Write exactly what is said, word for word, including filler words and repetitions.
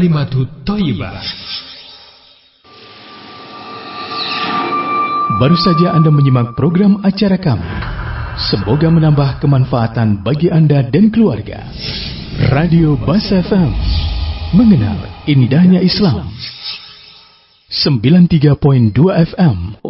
Kalimatut Thayyibah. Baru saja Anda menyimak program acara kami. Semoga menambah kemanfaatan bagi Anda dan keluarga. Radio Bas F M, mengenal indahnya Islam. sembilan puluh tiga koma dua F M